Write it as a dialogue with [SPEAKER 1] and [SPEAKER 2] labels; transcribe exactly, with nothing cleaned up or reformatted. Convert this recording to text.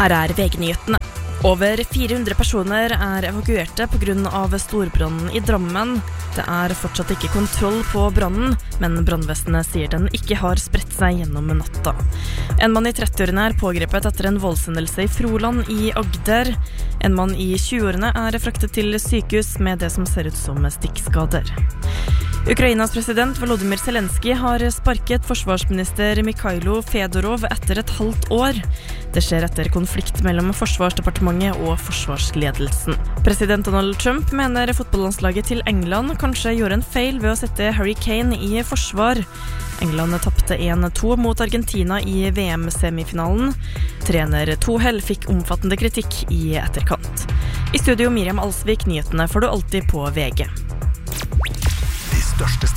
[SPEAKER 1] Her er V G-nyhetene. Over fire hundre personer er evakuerte på grunn av storbrannen i Drammen. Det er fortsatt ikke kontroll på brannen, men brannvesenet sier den ikke har spredt seg gjennom natta. En mann i trettiårene er pågrepet etter en voldshendelse i Froland i Agder. En mann i tjueårene er fraktet til sykehus med det som ser ut som stikkskader. Ukrainas president Volodymyr Zelensky har sparket forsvarsminister Mikhailo Fedorov etter et halvt år. Det skjer etter konflikt mellom Forsvarsdepartementet og forsvarsledelsen. President Donald Trump mener fotballandslaget til England kanskje gjorde en feil ved å sette Harry Kane i forsvar. England tappte en to mot Argentina i V M-semifinalen. Trener Tuchel fikk omfattende kritikk i etterkant. I studio Miriam Alsvik, nyhetene får du alltid på V G.
[SPEAKER 2] De største